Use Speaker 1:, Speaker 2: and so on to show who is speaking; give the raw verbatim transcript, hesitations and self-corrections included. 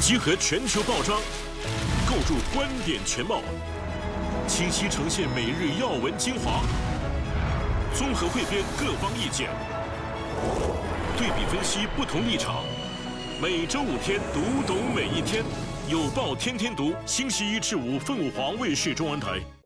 Speaker 1: 集合全球报章，构筑观点全貌，清晰呈现每日要闻精华，综合汇编各方意见，对比分析不同立场。每周五天，读懂每一天。有报天天读，星期一至五，凤凰卫视中文台。